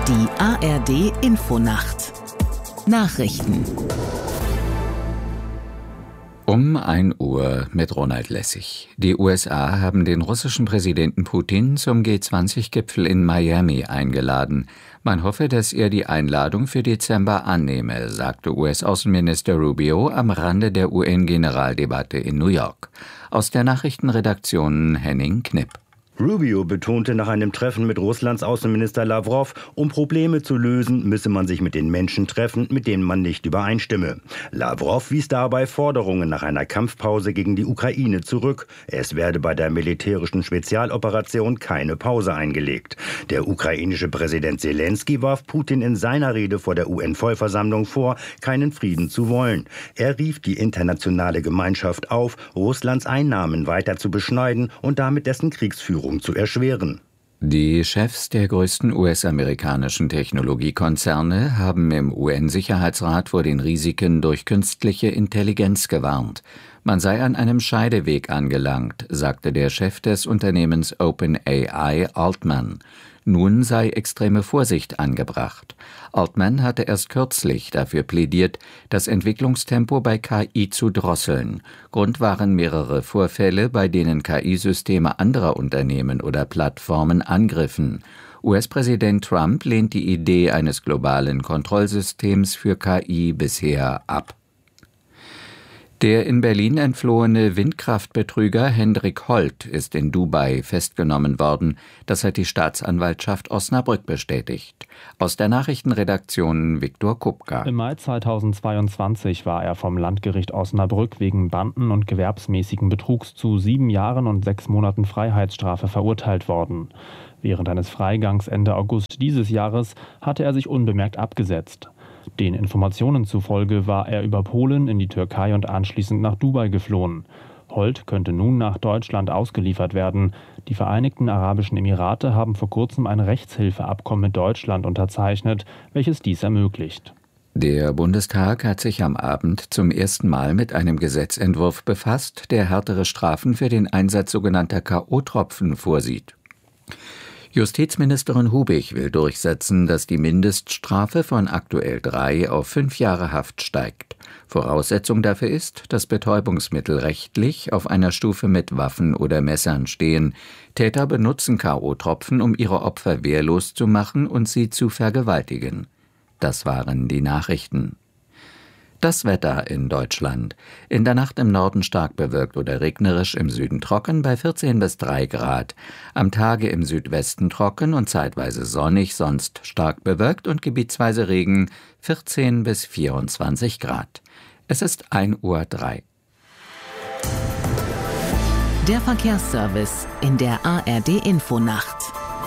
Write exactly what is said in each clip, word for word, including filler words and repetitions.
Die A R D-Infonacht Nachrichten Um ein Uhr mit Ronald Lessig. Die U S A haben den russischen Präsidenten Putin zum G zwanzig Gipfel in Miami eingeladen. Man hoffe, dass er die Einladung für Dezember annehme, sagte U S-Außenminister Rubio am Rande der U N-Generaldebatte in New York. Aus der Nachrichtenredaktion Henning Knipp. Rubio betonte nach einem Treffen mit Russlands Außenminister Lawrow, um Probleme zu lösen, müsse man sich mit den Menschen treffen, mit denen man nicht übereinstimme. Lawrow wies dabei Forderungen nach einer Kampfpause gegen die Ukraine zurück. Es werde bei der militärischen Spezialoperation keine Pause eingelegt. Der ukrainische Präsident Zelensky warf Putin in seiner Rede vor der U N-Vollversammlung vor, keinen Frieden zu wollen. Er rief die internationale Gemeinschaft auf, Russlands Einnahmen weiter zu beschneiden und damit dessen Kriegsführung zu erschweren. Die Chefs der größten U S-amerikanischen Technologiekonzerne haben im U N-Sicherheitsrat vor den Risiken durch künstliche Intelligenz gewarnt. Man sei an einem Scheideweg angelangt, sagte der Chef des Unternehmens OpenAI, Altman. Nun sei extreme Vorsicht angebracht. Altman hatte erst kürzlich dafür plädiert, das Entwicklungstempo bei K I zu drosseln. Grund waren mehrere Vorfälle, bei denen K I-Systeme anderer Unternehmen oder Plattformen angriffen. U S-Präsident Trump lehnt die Idee eines globalen Kontrollsystems für K I bisher ab. Der in Berlin entflohene Windkraftbetrüger Hendrik Holt ist in Dubai festgenommen worden. Das hat die Staatsanwaltschaft Osnabrück bestätigt. Aus der Nachrichtenredaktion Viktor Kupka. Im Mai zweitausendzweiundzwanzig war er vom Landgericht Osnabrück wegen Banden- und gewerbsmäßigen Betrugs zu sieben Jahren und sechs Monaten Freiheitsstrafe verurteilt worden. Während eines Freigangs Ende August dieses Jahres hatte er sich unbemerkt abgesetzt. Den Informationen zufolge war er über Polen in die Türkei und anschließend nach Dubai geflohen. Holt könnte nun nach Deutschland ausgeliefert werden. Die Vereinigten Arabischen Emirate haben vor kurzem ein Rechtshilfeabkommen mit Deutschland unterzeichnet, welches dies ermöglicht. Der Bundestag hat sich am Abend zum ersten Mal mit einem Gesetzentwurf befasst, der härtere Strafen für den Einsatz sogenannter K O-Tropfen vorsieht. Justizministerin Hubig will durchsetzen, dass die Mindeststrafe von aktuell drei auf fünf Jahre Haft steigt. Voraussetzung dafür ist, dass Betäubungsmittel rechtlich auf einer Stufe mit Waffen oder Messern stehen. Täter benutzen K O-Tropfen, um ihre Opfer wehrlos zu machen und sie zu vergewaltigen. Das waren die Nachrichten. Das Wetter in Deutschland. In der Nacht im Norden stark bewölkt oder regnerisch, im Süden trocken bei vierzehn bis drei Grad. Am Tage im Südwesten trocken und zeitweise sonnig, sonst stark bewölkt und gebietsweise Regen vierzehn bis vierundzwanzig Grad. Es ist ein Uhr drei. Der Verkehrsservice in der A R D-Infonacht.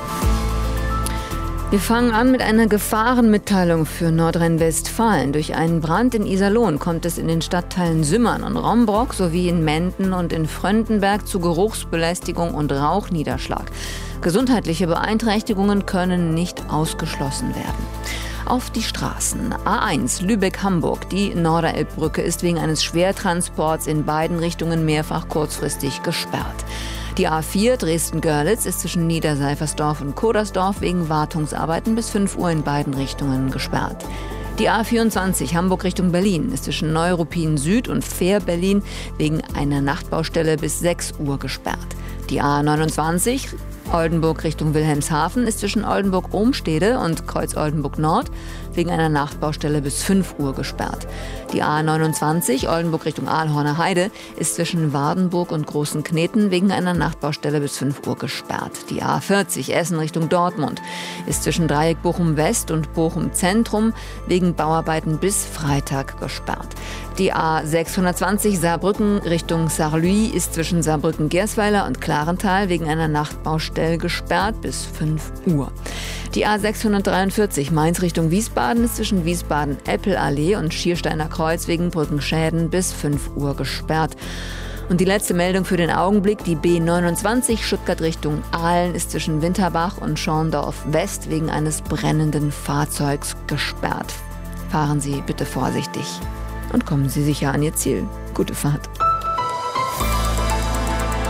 Wir fangen an mit einer Gefahrenmitteilung für Nordrhein-Westfalen. Durch einen Brand in Iserlohn kommt es in den Stadtteilen Sümmern und Rombrock sowie in Menden und in Fröndenberg zu Geruchsbelästigung und Rauchniederschlag. Gesundheitliche Beeinträchtigungen können nicht ausgeschlossen werden. Auf die Straßen. A eins Lübeck-Hamburg. Die Norderelbbrücke ist wegen eines Schwertransports in beiden Richtungen mehrfach kurzfristig gesperrt. Die A vier Dresden-Görlitz ist zwischen Niederseifersdorf und Kodersdorf wegen Wartungsarbeiten bis fünf Uhr in beiden Richtungen gesperrt. Die A vierundzwanzig Hamburg Richtung Berlin ist zwischen Neuruppin Süd und Fähr-Berlin wegen einer Nachtbaustelle bis sechs Uhr gesperrt. Die A neunundzwanzig Oldenburg Richtung Wilhelmshaven ist zwischen Oldenburg-Ohmstede und Kreuz-Oldenburg-Nord wegen einer Nachtbaustelle bis fünf Uhr gesperrt. Die A neunundzwanzig Oldenburg Richtung Aalhorner Heide ist zwischen Wardenburg und Großen Kneten wegen einer Nachtbaustelle bis fünf Uhr gesperrt. Die A vierzig Essen Richtung Dortmund ist zwischen Dreieck Bochum West und Bochum Zentrum wegen Bauarbeiten bis Freitag gesperrt. Die A sechshundertzwanzig Saarbrücken Richtung Sarre-Lüy ist zwischen Saarbrücken-Gersweiler und Klarental wegen einer Nachtbaustelle gesperrt bis fünf Uhr. Die A sechshundertdreiundvierzig Mainz Richtung Wiesbaden ist zwischen Wiesbaden-Eppelallee und Schiersteiner Kreuz wegen Brückenschäden bis fünf Uhr gesperrt. Und die letzte Meldung für den Augenblick, die B neunundzwanzig Stuttgart Richtung Aalen ist zwischen Winterbach und Schorndorf West wegen eines brennenden Fahrzeugs gesperrt. Fahren Sie bitte vorsichtig und kommen Sie sicher an Ihr Ziel. Gute Fahrt.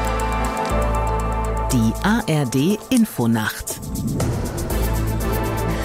Die A R D-Infonacht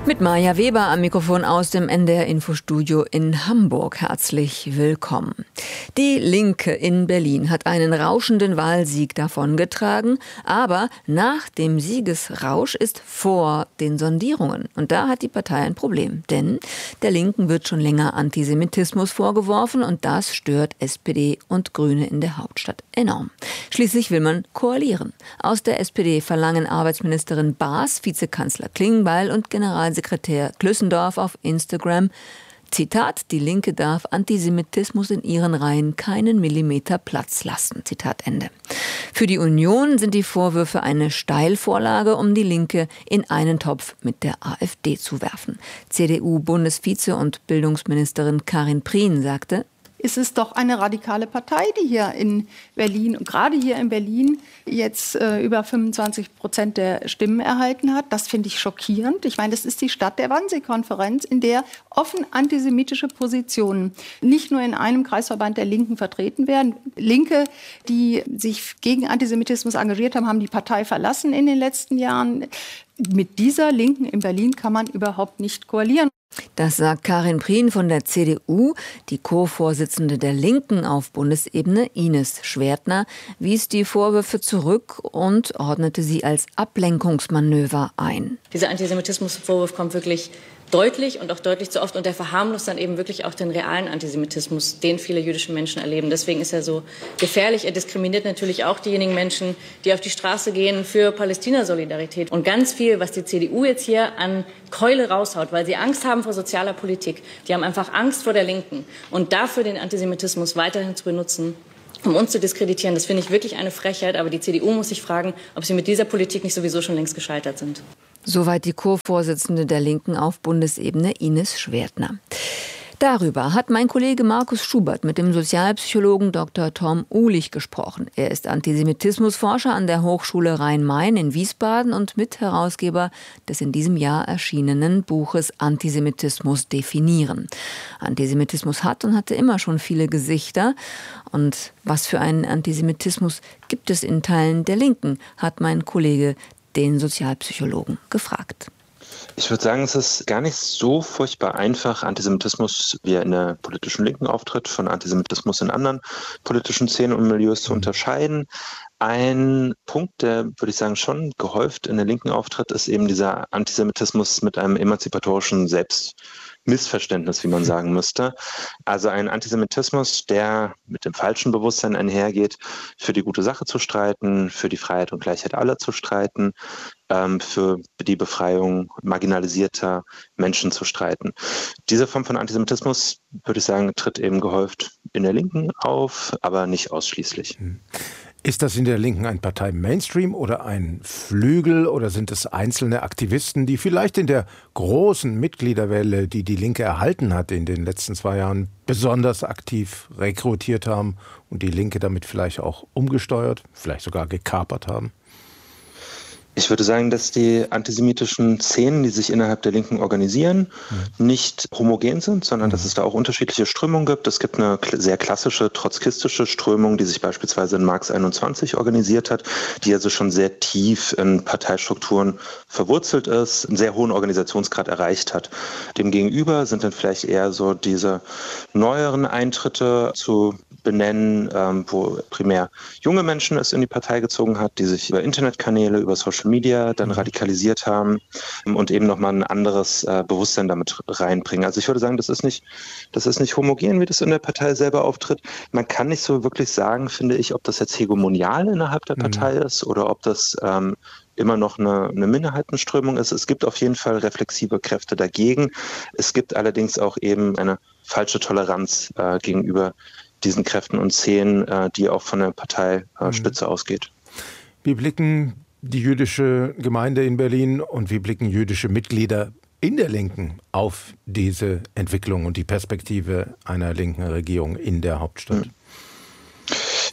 Mit Maja Weber am Mikrofon aus dem N D R-Infostudio in Hamburg. Herzlich willkommen. Die Linke in Berlin hat einen rauschenden Wahlsieg davongetragen, aber nach dem Siegesrausch ist vor den Sondierungen. Und da hat die Partei ein Problem, denn der Linken wird schon länger Antisemitismus vorgeworfen und das stört S P D und Grüne in der Hauptstadt enorm. Schließlich will man koalieren. Aus der S P D verlangen Arbeitsministerin Baas, Vizekanzler Klingbeil und General Sekretär Klüssendorf auf Instagram, Zitat, die Linke darf Antisemitismus in ihren Reihen keinen Millimeter Platz lassen. Zitat Ende. Für die Union sind die Vorwürfe eine Steilvorlage, um die Linke in einen Topf mit der AfD zu werfen. C D U-Bundesvize und Bildungsministerin Karin Prien sagte, ist es doch eine radikale Partei, die hier in Berlin, und gerade hier in Berlin, jetzt äh, über fünfundzwanzig Prozent der Stimmen erhalten hat. Das finde ich schockierend. Ich meine, das ist die Stadt der Wannsee-Konferenz, in der offen antisemitische Positionen nicht nur in einem Kreisverband der Linken vertreten werden. Linke, die sich gegen Antisemitismus engagiert haben, haben die Partei verlassen in den letzten Jahren. Mit dieser Linken in Berlin kann man überhaupt nicht koalieren. Das sagt Karin Prien von der C D U. Die Co-Vorsitzende der Linken auf Bundesebene, Ines Schwertner, wies die Vorwürfe zurück und ordnete sie als Ablenkungsmanöver ein. Dieser Antisemitismusvorwurf kommt wirklich deutlich und auch deutlich zu oft und der verharmlost dann eben wirklich auch den realen Antisemitismus, den viele jüdische Menschen erleben. Deswegen ist er so gefährlich. Er diskriminiert natürlich auch diejenigen Menschen, die auf die Straße gehen für Palästina-Solidarität. Und ganz viel, was die C D U jetzt hier an Keule raushaut, weil sie Angst haben vor sozialer Politik. Die haben einfach Angst vor der Linken. Und dafür den Antisemitismus weiterhin zu benutzen, um uns zu diskreditieren, das finde ich wirklich eine Frechheit. Aber die C D U muss sich fragen, ob sie mit dieser Politik nicht sowieso schon längst gescheitert sind. Soweit die Co-Vorsitzende der Linken auf Bundesebene, Ines Schwertner. Darüber hat mein Kollege Markus Schubert mit dem Sozialpsychologen Doktor Tom Uhlich gesprochen. Er ist Antisemitismusforscher an der Hochschule Rhein-Main in Wiesbaden und Mitherausgeber des in diesem Jahr erschienenen Buches Antisemitismus definieren. Antisemitismus hat und hatte immer schon viele Gesichter. Und was für einen Antisemitismus gibt es in Teilen der Linken, hat mein Kollege den Sozialpsychologen gefragt. Ich würde sagen, es ist gar nicht so furchtbar einfach, Antisemitismus, wie er in der politischen Linken auftritt, von Antisemitismus in anderen politischen Szenen und Milieus zu unterscheiden. Ein Punkt, der, würde ich sagen, schon gehäuft in der Linken auftritt, ist eben dieser Antisemitismus mit einem emanzipatorischen Selbstmissverständnis, wie man sagen müsste. Also ein Antisemitismus, der mit dem falschen Bewusstsein einhergeht, für die gute Sache zu streiten, für die Freiheit und Gleichheit aller zu streiten, ähm, für die Befreiung marginalisierter Menschen zu streiten. Diese Form von Antisemitismus, würde ich sagen, tritt eben gehäuft in der Linken auf, aber nicht ausschließlich. Hm. Ist das in der Linken ein Partei-Mainstream oder ein Flügel oder sind es einzelne Aktivisten, die vielleicht in der großen Mitgliederwelle, die die Linke erhalten hat in den letzten zwei Jahren, besonders aktiv rekrutiert haben und die Linke damit vielleicht auch umgesteuert, vielleicht sogar gekapert haben? Ich würde sagen, dass die antisemitischen Szenen, die sich innerhalb der Linken organisieren, mhm. nicht homogen sind, sondern mhm. dass es da auch unterschiedliche Strömungen gibt. Es gibt eine sehr klassische trotzkistische Strömung, die sich beispielsweise in Marx einundzwanzig organisiert hat, die also schon sehr tief in Parteistrukturen verwurzelt ist, einen sehr hohen Organisationsgrad erreicht hat. Demgegenüber sind dann vielleicht eher so diese neueren Eintritte zu benennen, ähm, wo primär junge Menschen es in die Partei gezogen hat, die sich über Internetkanäle, über Social Media dann radikalisiert haben und eben nochmal ein anderes äh, Bewusstsein damit reinbringen. Also ich würde sagen, das ist nicht, das ist nicht homogen, wie das in der Partei selber auftritt. Man kann nicht so wirklich sagen, finde ich, ob das jetzt hegemonial innerhalb der Partei mhm. ist oder ob das ähm, immer noch eine, eine Minderheitenströmung ist. Es gibt auf jeden Fall reflexive Kräfte dagegen. Es gibt allerdings auch eben eine falsche Toleranz äh, gegenüber diesen Kräften und Szenen, äh, die auch von der Parteispitze äh, mhm. ausgeht. Wie blicken die jüdische Gemeinde in Berlin und wie blicken jüdische Mitglieder in der Linken auf diese Entwicklung und die Perspektive einer linken Regierung in der Hauptstadt?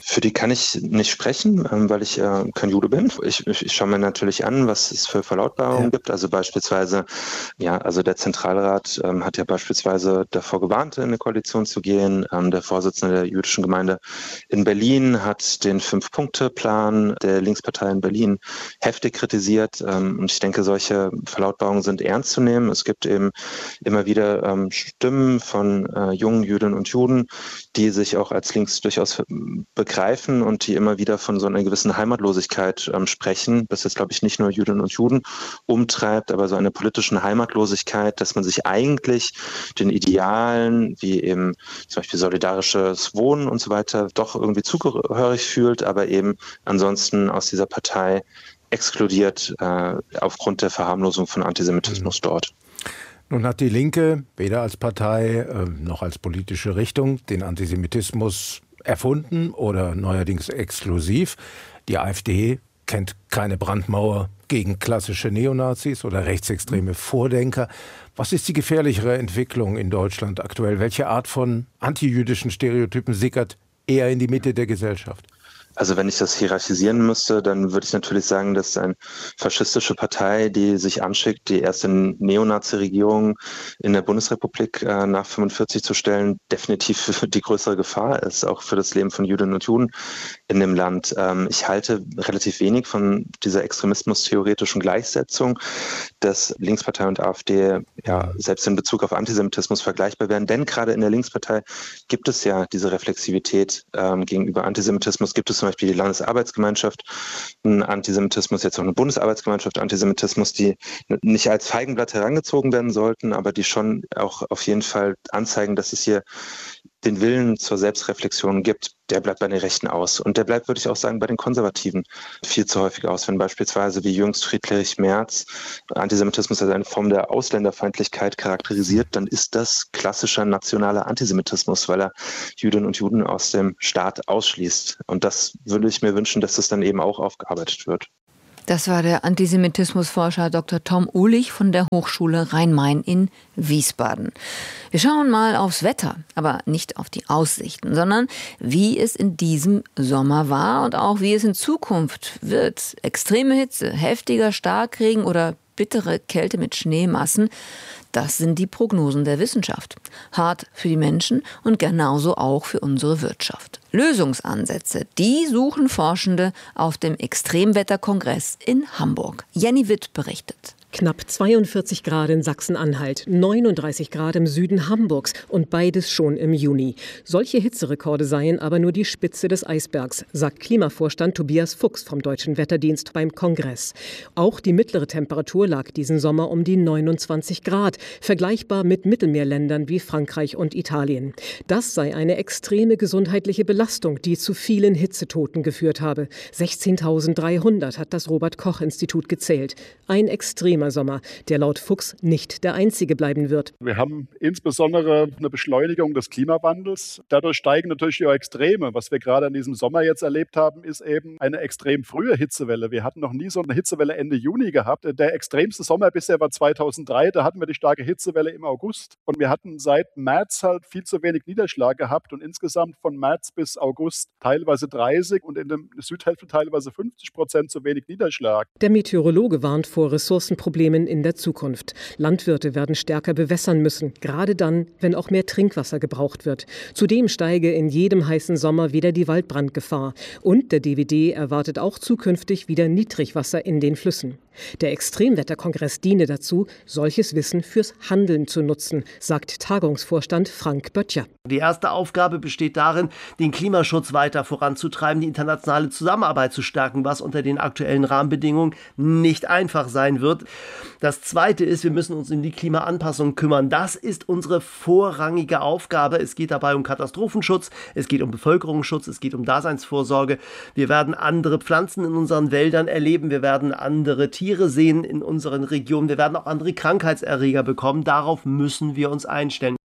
Für die kann ich nicht sprechen, weil ich äh, kein Jude bin. Ich, ich, ich schaue mir natürlich an, was es für Verlautbarungen ja. gibt. Also beispielsweise, ja, also der Zentralrat ähm, hat ja beispielsweise davor gewarnt, in eine Koalition zu gehen. Ähm, der Vorsitzende der jüdischen Gemeinde in Berlin hat den Fünf-Punkte-Plan der Linkspartei in Berlin heftig kritisiert. Ähm, und ich denke, solche Verlautbarungen sind ernst zu nehmen. Es gibt eben immer wieder ähm, Stimmen von äh, jungen Jüdinnen und Juden, die sich auch als links durchaus begreifen und die immer wieder von so einer gewissen Heimatlosigkeit ähm, sprechen, das jetzt, glaube ich, nicht nur Jüdinnen und Juden umtreibt, aber so eine politischen Heimatlosigkeit, dass man sich eigentlich den Idealen, wie eben zum Beispiel solidarisches Wohnen und so weiter, doch irgendwie zugehörig fühlt, aber eben ansonsten aus dieser Partei exkludiert äh, aufgrund der Verharmlosung von Antisemitismus mhm. dort. Nun hat die Linke weder als Partei äh, noch als politische Richtung den Antisemitismus erfunden oder neuerdings exklusiv. Die AfD kennt keine Brandmauer gegen klassische Neonazis oder rechtsextreme Vordenker. Was ist die gefährlichere Entwicklung in Deutschland aktuell? Welche Art von antijüdischen Stereotypen sickert eher in die Mitte der Gesellschaft? Also wenn ich das hierarchisieren müsste, dann würde ich natürlich sagen, dass eine faschistische Partei, die sich anschickt, die erste Neonazi-Regierung in der Bundesrepublik äh, nach fünfundvierzig zu stellen, definitiv die größere Gefahr ist, auch für das Leben von Jüdinnen und Juden in dem Land. Ähm, ich halte relativ wenig von dieser extremismus-theoretischen Gleichsetzung, dass Linkspartei und AfD ja selbst in Bezug auf Antisemitismus vergleichbar werden. Denn gerade in der Linkspartei gibt es ja diese Reflexivität ähm, gegenüber Antisemitismus, gibt es zum Beispiel die Landesarbeitsgemeinschaft Antisemitismus, jetzt auch eine Bundesarbeitsgemeinschaft Antisemitismus, die nicht als Feigenblatt herangezogen werden sollten, aber die schon auch auf jeden Fall anzeigen, dass es hier den Willen zur Selbstreflexion gibt. Der bleibt bei den Rechten aus. Und der bleibt, würde ich auch sagen, bei den Konservativen viel zu häufig aus. Wenn beispielsweise wie jüngst Friedrich Merz Antisemitismus als eine Form der Ausländerfeindlichkeit charakterisiert, dann ist das klassischer nationaler Antisemitismus, weil er Jüdinnen und Juden aus dem Staat ausschließt. Und das würde ich mir wünschen, dass das dann eben auch aufgearbeitet wird. Das war der Antisemitismusforscher Doktor Tom Uhlich von der Hochschule Rhein-Main in Wiesbaden. Wir schauen mal aufs Wetter, aber nicht auf die Aussichten, sondern wie es in diesem Sommer war und auch wie es in Zukunft wird. Extreme Hitze, heftiger Starkregen oder bittere Kälte mit Schneemassen, das sind die Prognosen der Wissenschaft. Hart für die Menschen und genauso auch für unsere Wirtschaft. Lösungsansätze, die suchen Forschende auf dem Extremwetterkongress in Hamburg. Jenny Witt berichtet. Knapp zweiundvierzig Grad in Sachsen-Anhalt, neununddreißig Grad im Süden Hamburgs und beides schon im Juni. Solche Hitzerekorde seien aber nur die Spitze des Eisbergs, sagt Klimavorstand Tobias Fuchs vom Deutschen Wetterdienst beim Kongress. Auch die mittlere Temperatur lag diesen Sommer um die neunundzwanzig Grad, vergleichbar mit Mittelmeerländern wie Frankreich und Italien. Das sei eine extreme gesundheitliche Belastung, die zu vielen Hitzetoten geführt habe. sechzehntausenddreihundert hat das Robert-Koch-Institut gezählt. Ein extrem Sommer, der laut Fuchs nicht der einzige bleiben wird. Wir haben insbesondere eine Beschleunigung des Klimawandels. Dadurch steigen natürlich die Extreme. Was wir gerade in diesem Sommer jetzt erlebt haben, ist eben eine extrem frühe Hitzewelle. Wir hatten noch nie so eine Hitzewelle Ende Juni gehabt. Der extremste Sommer bisher war zweitausenddrei. Da hatten wir die starke Hitzewelle im August. Und wir hatten seit März halt viel zu wenig Niederschlag gehabt. Und insgesamt von März bis August teilweise dreißig und in der Südhälfte teilweise fünfzig Prozent zu wenig Niederschlag. Der Meteorologe warnt vor Ressourcenproblemen in der Zukunft. Landwirte werden stärker bewässern müssen, gerade dann, wenn auch mehr Trinkwasser gebraucht wird. Zudem steige in jedem heißen Sommer wieder die Waldbrandgefahr. Und der D W D erwartet auch zukünftig wieder Niedrigwasser in den Flüssen. Der Extremwetterkongress diene dazu, solches Wissen fürs Handeln zu nutzen, sagt Tagungsvorstand Frank Böttcher. Die erste Aufgabe besteht darin, den Klimaschutz weiter voranzutreiben, die internationale Zusammenarbeit zu stärken, was unter den aktuellen Rahmenbedingungen nicht einfach sein wird. Das Zweite ist, wir müssen uns um die Klimaanpassung kümmern. Das ist unsere vorrangige Aufgabe. Es geht dabei um Katastrophenschutz, es geht um Bevölkerungsschutz, es geht um Daseinsvorsorge. Wir werden andere Pflanzen in unseren Wäldern erleben, wir werden andere Tiere sehen in unseren Regionen, wir werden auch andere Krankheitserreger bekommen. Darauf müssen wir uns einstellen.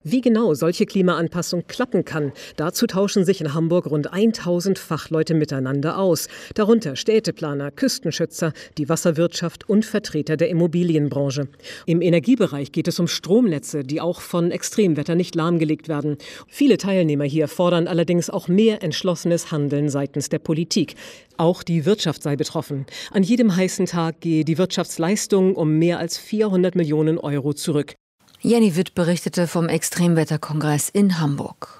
Wie genau solche Klimaanpassung klappen kann, dazu tauschen sich in Hamburg rund tausend Fachleute miteinander aus. Darunter Städteplaner, Küstenschützer, die Wasserwirtschaft und Vertreter der Immobilienbranche. Im Energiebereich geht es um Stromnetze, die auch von Extremwetter nicht lahmgelegt werden. Viele Teilnehmer hier fordern allerdings auch mehr entschlossenes Handeln seitens der Politik. Auch die Wirtschaft sei betroffen. An jedem heißen Tag gehe die Wirtschaftsleistung um mehr als vierhundert Millionen Euro zurück. Jenny Witt berichtete vom Extremwetterkongress in Hamburg.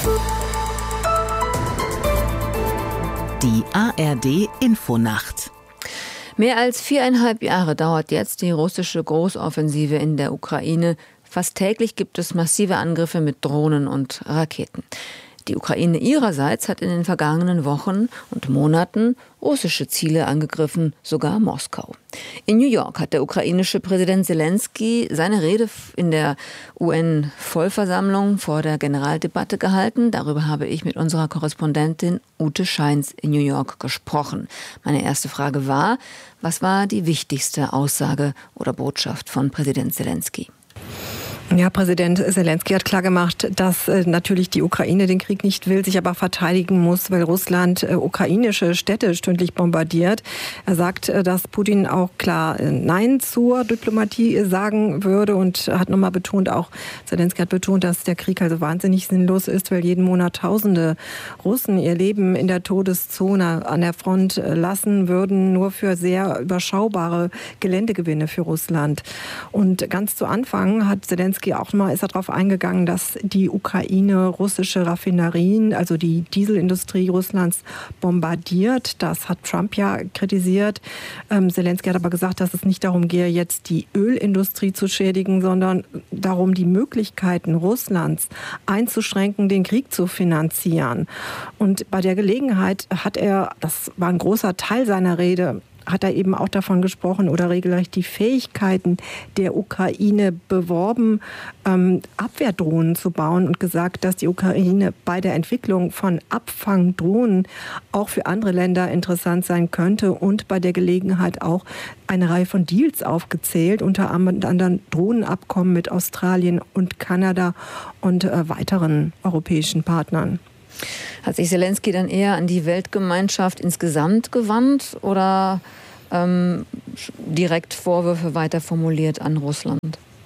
Die A R D-Infonacht. Mehr als viereinhalb Jahre dauert jetzt die russische Großoffensive in der Ukraine. Fast täglich gibt es massive Angriffe mit Drohnen und Raketen. Die Ukraine ihrerseits hat in den vergangenen Wochen und Monaten russische Ziele angegriffen, sogar Moskau. In New York hat der ukrainische Präsident Selensky seine Rede in der U N-Vollversammlung vor der Generaldebatte gehalten. Darüber habe ich mit unserer Korrespondentin Ute Scheins in New York gesprochen. Meine erste Frage war, was war die wichtigste Aussage oder Botschaft von Präsident Selensky? Ja, Präsident Selensky hat klargemacht, dass äh, natürlich die Ukraine den Krieg nicht will, sich aber verteidigen muss, weil Russland äh, ukrainische Städte stündlich bombardiert. Er sagt, äh, dass Putin auch klar äh, Nein zur Diplomatie äh, sagen würde und hat nochmal betont, auch Selensky hat betont, dass der Krieg also wahnsinnig sinnlos ist, weil jeden Monat Tausende Russen ihr Leben in der Todeszone an der Front äh, lassen würden, nur für sehr überschaubare Geländegewinne für Russland. Und ganz zu Anfang hat Selensky auch mal ist er darauf eingegangen, dass die Ukraine russische Raffinerien, also die Dieselindustrie Russlands, bombardiert. Das hat Trump ja kritisiert. Ähm, Selensky hat aber gesagt, dass es nicht darum gehe, jetzt die Ölindustrie zu schädigen, sondern darum, die Möglichkeiten Russlands einzuschränken, den Krieg zu finanzieren. Und bei der Gelegenheit hat er, das war ein großer Teil seiner Rede, hat er eben auch davon gesprochen oder regelrecht die Fähigkeiten der Ukraine beworben, ähm, Abwehrdrohnen zu bauen und gesagt, dass die Ukraine bei der Entwicklung von Abfangdrohnen auch für andere Länder interessant sein könnte und bei der Gelegenheit auch eine Reihe von Deals aufgezählt, unter anderem Drohnenabkommen mit Australien und Kanada und äh, weiteren europäischen Partnern. Hat sich Selensky dann eher an die Weltgemeinschaft insgesamt gewandt oder ähm, direkt Vorwürfe weiter formuliert an Russland?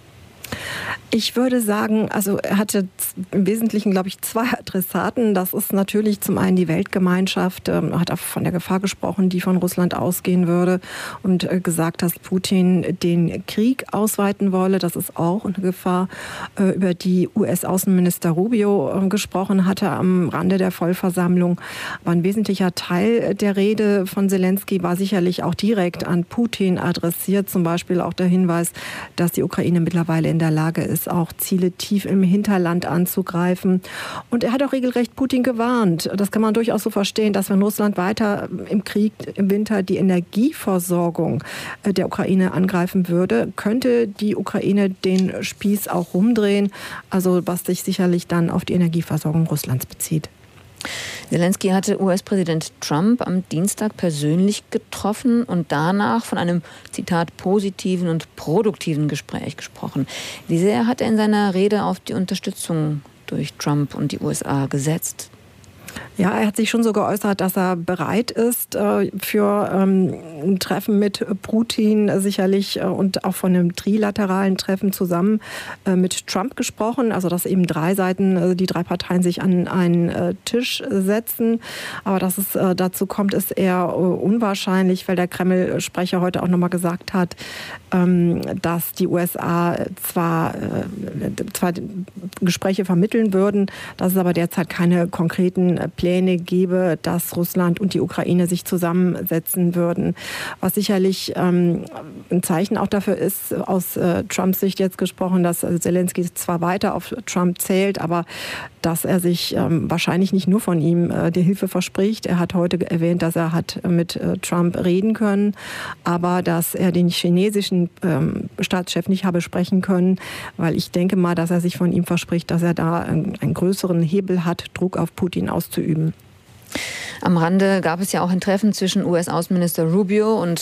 Ich würde sagen, also er hatte im Wesentlichen, glaube ich, zwei Adressaten. Das ist natürlich zum einen die Weltgemeinschaft, ähm, hat auch von der Gefahr gesprochen, die von Russland ausgehen würde und äh, gesagt, dass Putin den Krieg ausweiten wolle. Das ist auch eine Gefahr, äh, über die U S-Außenminister Rubio äh, gesprochen hatte am Rande der Vollversammlung. Aber ein wesentlicher Teil der Rede von Selensky war sicherlich auch direkt an Putin adressiert. Zum Beispiel auch der Hinweis, dass die Ukraine mittlerweile in der Lage ist, auch Ziele tief im Hinterland anzugreifen. Und er hat auch regelrecht Putin gewarnt. Das kann man durchaus so verstehen, dass wenn Russland weiter im Krieg im Winter die Energieversorgung der Ukraine angreifen würde, könnte die Ukraine den Spieß auch rumdrehen. Also was sich sicherlich dann auf die Energieversorgung Russlands bezieht. Selensky hatte U S-Präsident Trump am Dienstag persönlich getroffen und danach von einem, Zitat, positiven und produktiven Gespräch gesprochen. Wie sehr hat er in seiner Rede auf die Unterstützung durch Trump und die U S A gesetzt? Ja, er hat sich schon so geäußert, dass er bereit ist äh, für ähm, ein Treffen mit Putin sicherlich äh, und auch von einem trilateralen Treffen zusammen äh, mit Trump gesprochen. Also dass eben drei Seiten, also die drei Parteien sich an einen äh, Tisch setzen. Aber dass es äh, dazu kommt, ist eher äh, unwahrscheinlich, weil der Kreml-Sprecher heute auch nochmal gesagt hat, ähm, dass die U S A zwar, äh, zwar Gespräche vermitteln würden, dass es aber derzeit keine konkreten Pläne gebe, dass Russland und die Ukraine sich zusammensetzen würden. Was sicherlich ähm, ein Zeichen auch dafür ist, aus äh, Trumps Sicht jetzt gesprochen, dass Selensky zwar weiter auf Trump zählt, aber dass er sich ähm, wahrscheinlich nicht nur von ihm äh, die Hilfe verspricht. Er hat heute erwähnt, dass er hat mit äh, Trump reden können, aber dass er den chinesischen ähm, Staatschef nicht habe sprechen können, weil ich denke mal, dass er sich von ihm verspricht, dass er da einen, einen größeren Hebel hat, Druck auf Putin auszuüben. Am Rande gab es ja auch ein Treffen zwischen U S-Außenminister Rubio und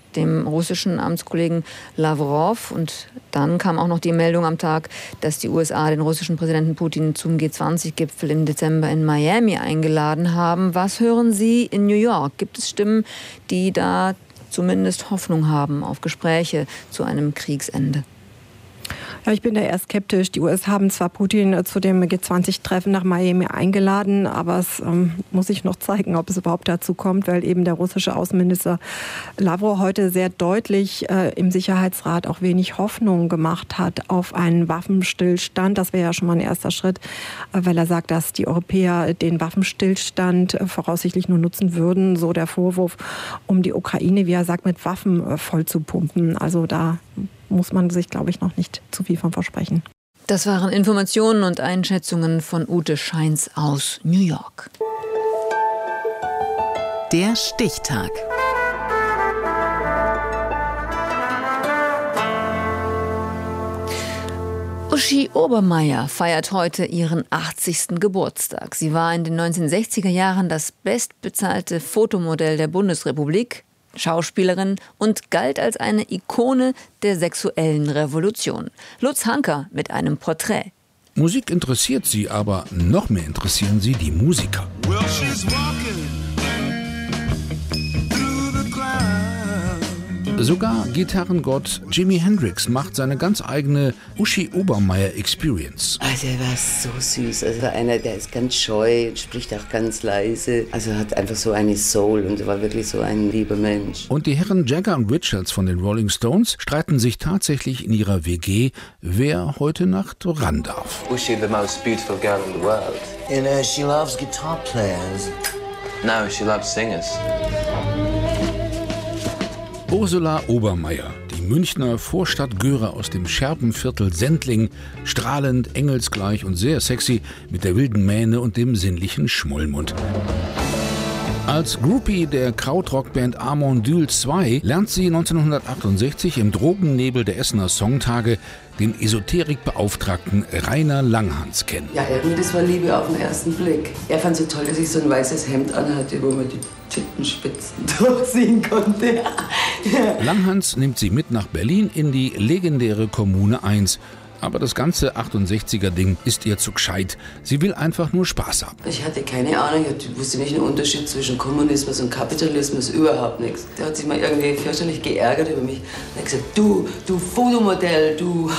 dem russischen Amtskollegen Lavrov. Und dann kam auch noch die Meldung am Tag, dass die U S A den russischen Präsidenten Putin zum G zwanzig Gipfel im Dezember in Miami eingeladen haben. Was hören Sie in New York? Gibt es Stimmen, die da zumindest Hoffnung haben auf Gespräche zu einem Kriegsende? Ja, ich bin da eher skeptisch. Die U S haben zwar Putin zu dem G zwanzig Treffen nach Miami eingeladen, aber es ähm, muss sich noch zeigen, ob es überhaupt dazu kommt, weil eben der russische Außenminister Lavrov heute sehr deutlich äh, im Sicherheitsrat auch wenig Hoffnung gemacht hat auf einen Waffenstillstand. Das wäre ja schon mal ein erster Schritt, äh, weil er sagt, dass die Europäer den Waffenstillstand äh, voraussichtlich nur nutzen würden, so der Vorwurf, um die Ukraine, wie er sagt, mit Waffen äh, voll zu pumpen. Also da muss man sich, glaube ich, noch nicht zu viel von versprechen. Das waren Informationen und Einschätzungen von Ute Scheins aus New York. Der Stichtag. Uschi Obermeier feiert heute ihren achtzigsten Geburtstag. Sie war in den neunzehnhundertsechziger Jahren das bestbezahlte Fotomodell der Bundesrepublik, Schauspielerin und galt als eine Ikone der sexuellen Revolution. Lutz Hanker mit einem Porträt. Musik interessiert sie, aber noch mehr interessieren sie die Musiker. Well, she's walking through the crowd. Sogar Gitarrengott Jimi Hendrix macht seine ganz eigene Uschi Obermeier Experience. Also er war so süß. Also war einer, der ist ganz scheu und spricht auch ganz leise. Also hat einfach so eine Soul und war wirklich so ein lieber Mensch. Und die Herren Jagger und Richards von den Rolling Stones streiten sich tatsächlich in ihrer W G, wer heute Nacht ran darf. Uschi, the most beautiful girl in the world. And uh, she loves guitar players. No, she loves singers. Ursula Obermeier, die Münchner Vorstadtgöre aus dem Scherbenviertel Sendling, strahlend, engelsgleich und sehr sexy, mit der wilden Mähne und dem sinnlichen Schmollmund. Als Groupie der Krautrockband Amondyl zwei lernt sie neunzehnhundertachtundsechzig im Drogennebel der Essener Songtage den Esoterikbeauftragten Rainer Langhans kennen. Ja, irgendwie, das war Liebe auf den ersten Blick. Er fand es so toll, dass ich so ein weißes Hemd anhatte, wo man die Tittenspitzen durchsehen konnte. Langhans nimmt sie mit nach Berlin in die legendäre Kommune eins. Aber das ganze achtundsechziger-Ding ist ihr zu gescheit. Sie will einfach nur Spaß haben. Ich hatte keine Ahnung, ich wusste nicht den Unterschied zwischen Kommunismus und Kapitalismus, überhaupt nichts. Der hat sich mal irgendwie fürchterlich geärgert über mich. Er hat gesagt, du, du Fotomodell, du